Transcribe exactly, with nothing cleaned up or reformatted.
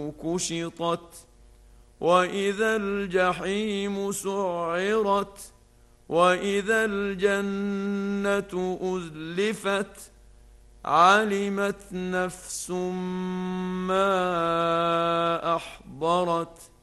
كشطت وإذا الجحيم سعرت وإذا الجنة أزلفت علمت نفس ما أحضرت